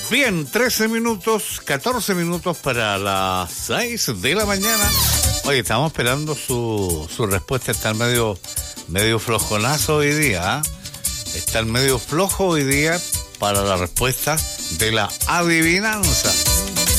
Bien, 13 minutos, 14 minutos para las 6 de la mañana. Oye, estamos esperando su respuesta. Está medio flojonazo hoy día, ¿eh? Está medio flojo hoy día para la respuesta de la adivinanza.